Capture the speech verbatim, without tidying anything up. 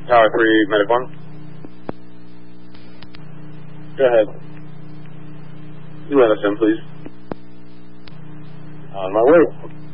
Tower three, Medic one. Go ahead. You let us in, please. On my way.